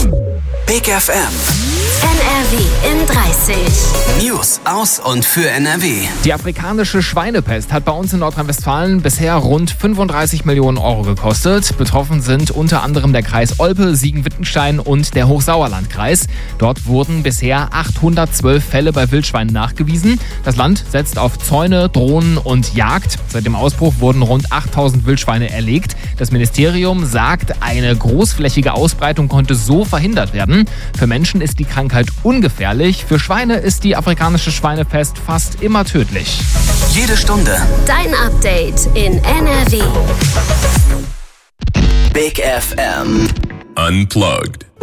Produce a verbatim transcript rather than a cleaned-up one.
Big F M. N R W in dreißig. News aus und für N R W. Die afrikanische Schweinepest hat bei uns in Nordrhein-Westfalen bisher rund fünfunddreißig Millionen Euro gekostet. Betroffen sind unter anderem der Kreis Olpe, Siegen-Wittgenstein und der Hochsauerlandkreis. Dort wurden bisher achthundertzwölf Fälle bei Wildschweinen nachgewiesen. Das Land setzt auf Zäune, Drohnen und Jagd. Seit dem Ausbruch wurden rund achttausend Wildschweine erlegt. Das Ministerium sagt, eine großflächige Ausbreitung konnte so verhindert werden. Für Menschen ist die Krankheit ungefährlich. Für Schweine ist die afrikanische Schweinepest fast immer tödlich. Jede Stunde Dein Update in N R W. Big F M. Unplugged.